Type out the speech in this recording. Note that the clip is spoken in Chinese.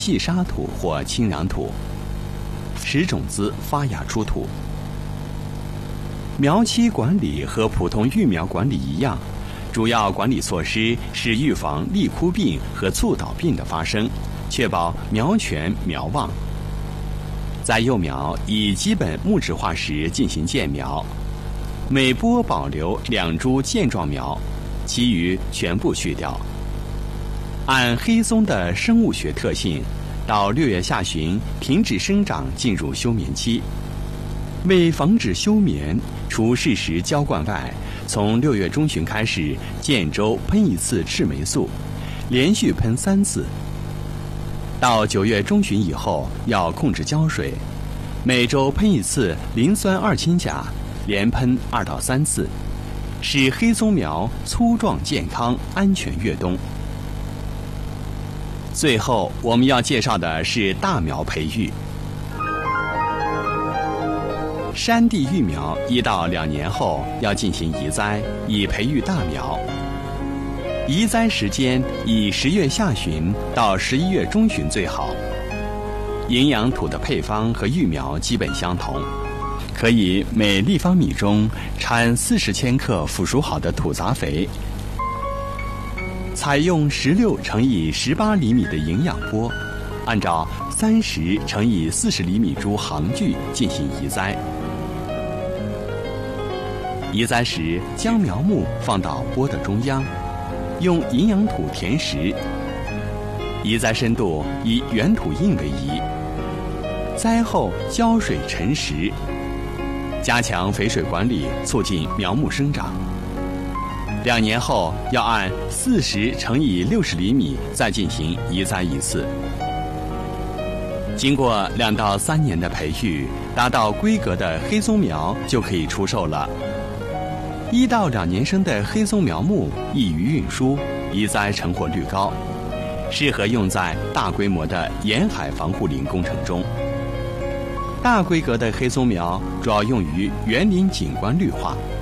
细沙土或清壤土，使种子发芽出土。苗期管理和普通育苗管理一样，主要管理措施是预防立枯病和促倒病的发生，确保苗全苗旺。在幼苗以基本木质化时进行间苗，每播保留2株健壮苗，其余全部去掉。按黑松的生物学特性，到6月下旬停止生长，进入休眠期。为防止休眠，除适时浇灌外，从6月中旬开始，间周喷1次赤霉素，连续喷3次。到9月中旬以后，要控制浇水，每周喷1次磷酸2氢钾，连喷2到3次，使黑松苗粗壮健康，安全越冬。最后，我们要介绍的是大苗培育。山地育苗1到2年后要进行移栽，以培育大苗。移栽时间以10月下旬到11月中旬最好。营养土的配方和育苗基本相同，可以每立方米中掺40千克腐熟好的土杂肥，采用16乘以18厘米的营养钵，按照30乘以40厘米株行距进行移栽。移栽时，将苗木放到钵的中央，用营养土填实。移栽深度以原土硬为宜。栽后浇水沉实，加强肥水管理，促进苗木生长。2年后要按40乘以60厘米再进行移栽1次。经过2到3年的培育，达到规格的黑松苗就可以出售了。1到2年生的黑松苗木易于运输，移栽成活率高，适合用在大规模的沿海防护林工程中。大规格的黑松苗主要用于园林景观绿化，